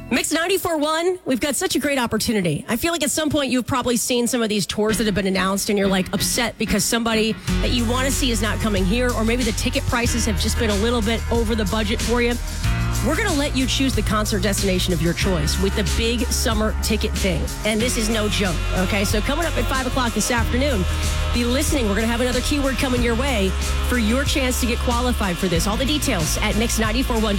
Mix 94.1, we've got such a great opportunity. I feel like at some point you've probably seen some of these tours that have been announced and you're like upset because somebody that you want to see is not coming here, or maybe the ticket prices have just been a little bit over the budget for you. We're going to let you choose the concert destination of your choice with the big summer ticket thing. And this is no joke, okay? So coming up at 5 o'clock this afternoon, be listening. We're going to have another keyword coming your way for your chance to get qualified for this. All the details at Mix 94.1.